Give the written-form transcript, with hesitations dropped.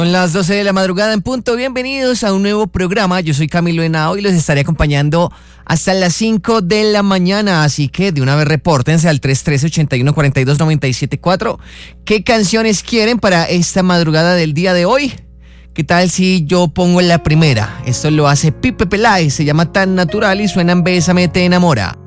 Son las 12 de la madrugada en punto. Bienvenidos a un nuevo programa. Yo soy Camilo Henao y los estaré acompañando hasta las 5 de la mañana. Así que de una vez repórtense al 313-81-42-974. ¿Qué canciones quieren para esta madrugada del día de hoy? ¿Qué tal si yo pongo la primera? Esto lo hace Pipe Peláez, se llama Tan Natural y suena en Bésame Te Enamora.